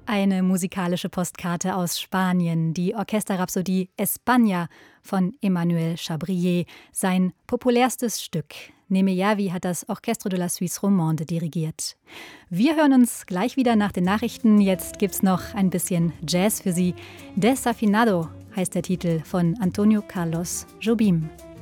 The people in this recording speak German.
Eine musikalische Postkarte aus Spanien, die Orchesterrhapsodie España von Emmanuel Chabrier, sein populärstes Stück. Nemeyavi hat das Orchestre de la Suisse Romande dirigiert. Wir hören uns gleich wieder nach den Nachrichten. Jetzt gibt's noch ein bisschen Jazz für Sie. Desafinado heißt der Titel von Antonio Carlos Jobim.